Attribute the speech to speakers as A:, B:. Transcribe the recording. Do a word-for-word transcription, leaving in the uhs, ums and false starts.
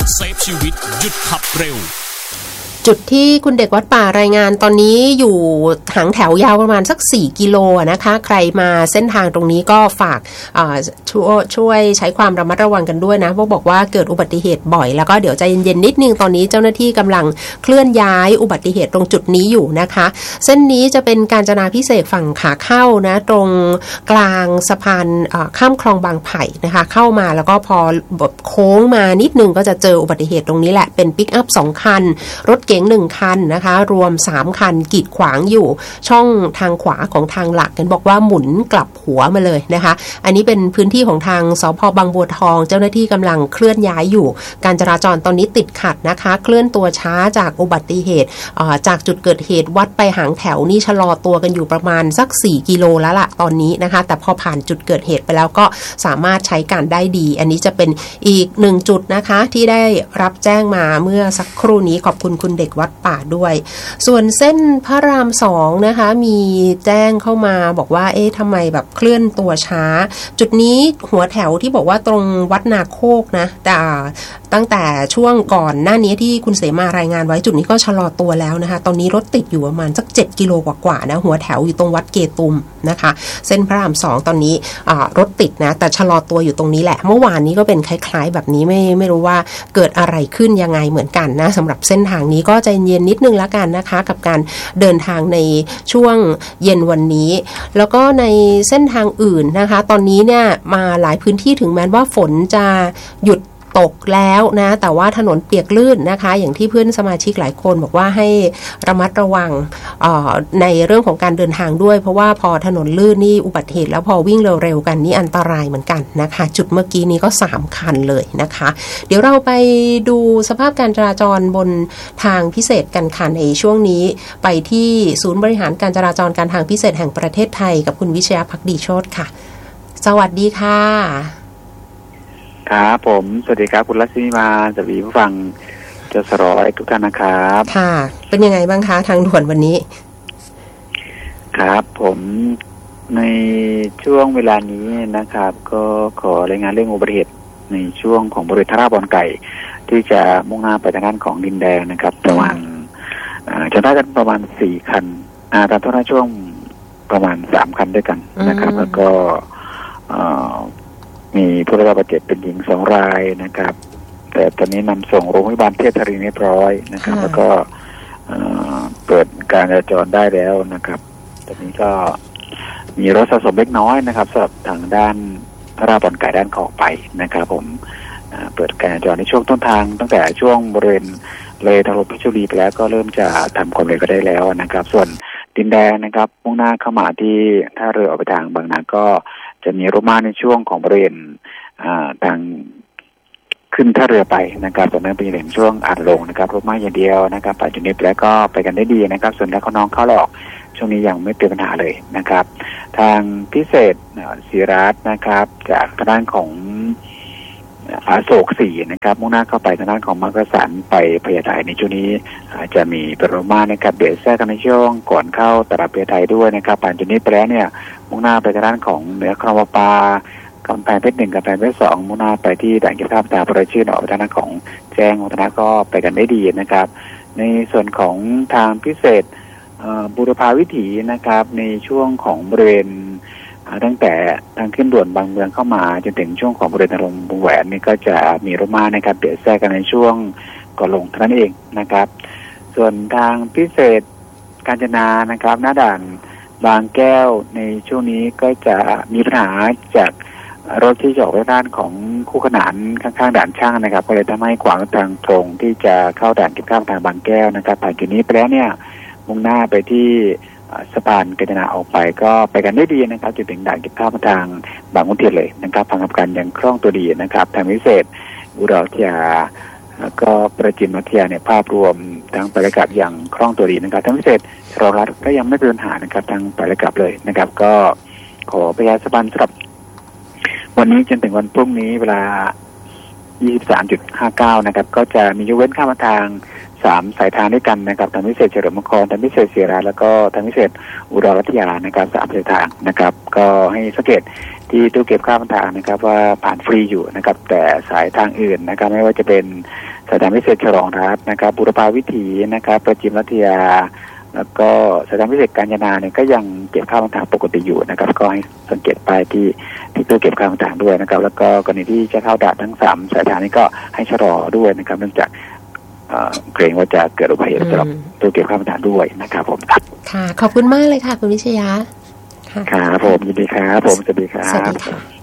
A: เซฟชีวิตหยุดขับเร็ว
B: จุดที่คุณเด็กวัดป่ารายงานตอนนี้อยู่หางแถวยาวประมาณสักสี่กิโลนะคะใครมาเส้นทางตรงนี้ก็ฝากช่วยช่วยใช้ความระมัดระวังกันด้วยนะเพราะบอกว่าเกิดอุบัติเหตุบ่อยแล้วก็เดี๋ยวใจเย็นๆนิดนึงตอนนี้เจ้าหน้าที่กำลังเคลื่อนย้ายอุบัติเหตุตรงจุดนี้อยู่นะคะเส้นนี้จะเป็นกาญจนาภิเษกฝั่งขาเข้านะตรงกลางสะพานข้ามคลองบางไผ่นะคะเข้ามาแล้วก็พอโค้งมานิดนึงก็จะเจออุบัติเหตุตรงนี้แหละเป็นปิกอัพสองคันรถเก๋งหนึ่งคันนะคะรวมสามคันกีดขวางอยู่ช่องทางขวาของทางหลักกันบอกว่าหมุนกลับหัวมาเลยนะคะอันนี้เป็นพื้นที่ของทางสภ.บางบัวทองเจ้าหน้าที่กำลังเคลื่อนย้ายอยู่การจราจรตอนนี้ติดขัดนะคะเคลื่อนตัวช้าจากอุบัติเหตุจากจุดเกิดเหตุวัดไปหางแถวนี่ชะลอตัวกันอยู่ประมาณสักสี่กิโลแล้วล่ะตอนนี้นะคะแต่พอผ่านจุดเกิดเหตุไปแล้วก็สามารถใช้การได้ดีอันนี้จะเป็นอีกหนึ่งจุดนะคะที่ได้รับแจ้งมาเมื่อสักครู่นี้ขอบคุณคุณเด็กวัดป่าด้วยส่วนเส้นพระรามสองนะคะมีแจ้งเข้ามาบอกว่าเอ๊ะทำไมแบบเคลื่อนตัวช้าจุดนี้หัวแถวที่บอกว่าตรงวัดนาโคกนะแต่ตั้งแต่ช่วงก่อนหน้านี้ที่คุณเสมารายงานไว้จุดนี้ก็ชะลอตัวแล้วนะคะตอนนี้รถติดอยู่ประมาณสักเจ็ดกิโลกว่าๆนะหัวแถวอยู่ตรงวัดเกตุมนะคะเส้นพระรามสองตอนนี้รถติดนะแต่ชะลอตัวอยู่ตรงนี้แหละเมื่อวานนี้ก็เป็นคล้ายๆแบบนี้ไม่ไม่รู้ว่าเกิดอะไรขึ้นยังไงเหมือนกันนะสำหรับเส้นทางนี้ก็ใจเย็นนิดนึงละกันนะคะกับการเดินทางในช่วงเย็นวันนี้แล้วก็ในเส้นทางอื่นนะคะตอนนี้เนี่ยมาหลายพื้นที่ถึงแม้ว่าฝนจะหยุดตกแล้วนะแต่ว่าถนนเปียกลื่นนะคะอย่างที่เพื่อนสมาชิกหลายคนบอกว่าให้ระมัดระวังในเรื่องของการเดินทางด้วยเพราะว่าพอถนนลื่นนี่อุบัติเหตุแล้วพอวิ่งเร็วๆกันนี่อันตรายเหมือนกันนะคะจุดเมื่อกี้นี้ก็สามคันเลยนะคะเดี๋ยวเราไปดูสภาพการจราจรบนทางพิเศษกันค่ะในช่วงนี้ไปที่ศูนย์บริหารการจราจรการทางพิเศษแห่งประเทศไทยกับคุณวิชยาภักดีโชติค่ะสวัสดีค่ะ
C: ครับผมสวัสดีครับคุณรัศมีมาสวัสดีผู้ฟังจสรทุกท่านนะครับ
B: ค่ะเป็นยังไงบ้างคะทางด่วนวันนี้
C: ครับผมในช่วงเวลานี้นะครับก็ขอรายงานเรื่องอุบัติเหตุในช่วงของบริเวณท่าราบอนไก่ที่จะมุ่งหน้าไปทางด้านของดินแดงนะครับประมาณจะได้กันประมาณสี่คันอ่าตามตัวหน้าช่วงประมาณสามคันด้วยกันนะครับแล้วก็มีผู้ได้รับบาดเจ็บเป็นหญิงสองรายนะครับแต่ตอนนี้นำส่งโรงพยาบาลเทพธารินเรียบร้อยนะครับแล้วก็เปิดการจราจรได้แล้วนะครับตอนนี้ก็มีรถสะสมเล็กน้อยนะครับสำหรับทางด้านพระราบอนไก่ด้านขอบไปนะครับผมเปิดการจราจรในช่วงต้นทางตั้งแต่ช่วงบริเวณเลยทางลงเพชรบุรีไปแล้วก็เริ่มจะทำความเร็วก็ได้แล้วนะครับส่วนดินแดงนะครับมุ่งหน้าเข้ามาที่ท่าเรือออกไปทางบางนาก็จะมีรถมาในช่วงของบริเวณทางขึ้นท่าเรือไปนะครับตอนนั้นเป็นช่วงอ่านลงนะครับรถมาอย่างเดียวนะครับไปจุดนี้ไปแล้วก็ไปกันได้ดีนะครับส่วนแล้วเขาน้องเข้าหลอกช่วงนี้ยังไม่เป็นปัญหาเลยนะครับทางพิเศษศิรัตน์นะครับจากทางด้านของอโศกสี่นะครับมุ่งหน้าเข้าไปทางด้านของมักกะสันไปพญาไทในช่วงนี้จะมีเป็นรถมานะครับเบียดแทรกกันในช่วงก่อนเข้าตลาดพญาไทด้วยนะครับผ่านจุดนี้ไปแล้วเนี่ยมุ่งหน้าไปทางด้านของเหนือคลองปลากำแพงเพชรหนึ่งกำแพงเพชรสองมุ่งหน้าไปที่ด่านเก็บข้าวตาประชื่นออกไปทางด้านของแจ้งวัฒนะก็ไปกันได้ดีนะครับในส่วนของทางพิเศษบูรพาวิถีนะครับในช่วงของบริเวณตั้งแต่ทางขึ้นด่วนบางเมืองเข้ามาจนถึงช่วงของบริเวณถนนวงแหวนนี่ก็จะมีรถมานะครับเบียดแทรกกันในช่วงก่อนลงเท่านั้นเองนะครับส่วนทางพิเศษกาญจนานะครับหน้าด่านบางแก้วในช่วงนี้ก็จะมีปัญหาจากรถที่จะออกด้านของคู่ขนานข้างๆด่านช่างนะครับก็เลยทำให้ขวางทางตรงที่จะเข้าด่านเก็บข้าวทางบางแก้วนะครับผ่านจุดนี้ไปแล้วเนี่ยมุ่งหน้าไปที่สะพานกาญจนาออกไปก็ไปกันได้ดีนะครับจุดถึงด่านเก็บข้าวทางบางขุนเทียนเลยนะครับทางการยังคล่องตัวดีนะครับทางพิเศษอุดรธานีก็ประจิมวิทยาเนี่ยภาพรวมทั้งไปและกลับอย่างคล่องตัวดีนะครับทางพิเศษชลรัฐก็ยังไม่เป็นปัญหานะครับทางไปและกลับเลยนะครับก็ขอประชาสัมพันธ์สำหรับวันนี้จนถึงวันพรุ่งนี้เวลา ยี่สิบสามจุดห้าเก้า นะครับก็จะมียกเว้นข้ามทางสามสายทางด้วยกันนะครับทางพิเศษเฉลิมมงคลทางพิเศษเสียราแล้วก็ทางพิเศษอุดรรัตยานะครับสามสายทางนะครับก็ให้สังเกตที่ตู้เก็บค่าผ่านทางนะครับว่าผ่านฟรีอยู่นะครับแต่สายทางอื่นนะครับไม่ว่าจะเป็นสายทางพิเศษฉลองรัฐนะครับบุรพาวิถีนะครับประจิมรัตยาแล้วก็สายทางพิเศษกาญจนาเนี่ยก็ยังเก็บค่าผ่านทางปกติอยู่นะครับก็ให้สังเกตไปที่ที่ตู้เก็บค่าผ่านทางด้วยนะครับแล้วก็กรณีที่จะเข้าด่านทั้งสามสายทางนี้ก็ให้ชะลอด้วยนะครับเนื่องจากเกรงว่าจะเกิดอุบัติเหตุสำหรับตู้เก็บค่าผ่านทางด้วยนะครับผมครับ
B: ค่ะขอบคุณมากเลยค่ะคุณวิชยา
C: ครับผมยินดีครับผมสวัสดีครับ
B: สวัสดีค่ะ